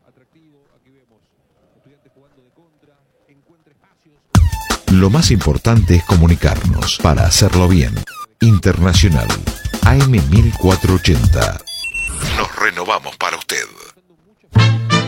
Lo más importante es comunicarnos para hacerlo bien. Internacional AM 1480. Nos renovamos para usted.